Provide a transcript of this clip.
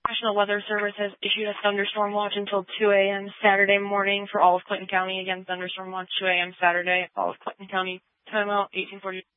National Weather Service has issued a thunderstorm watch until 2 a.m. Saturday morning for all of Clinton County. Again, thunderstorm watch 2 a.m. Saturday, all of Clinton County. Timeout 1840.